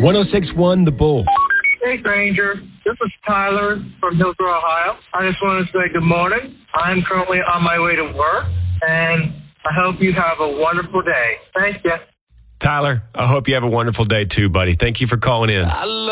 1061 The Bull. Hey, Granger. This is Tyler from Hillsborough, Ohio. I just want to say good morning. I'm currently on my way to work, and I hope you have a wonderful day. Thank you. Tyler, I hope you have a wonderful day too, buddy. Thank you for calling in.